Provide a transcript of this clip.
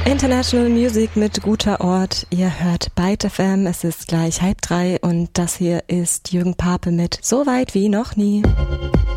International Music mit guter Ort. Ihr hört Byte FM, es ist gleich 2:30 und das hier ist Jürgen Pape mit So weit wie noch nie.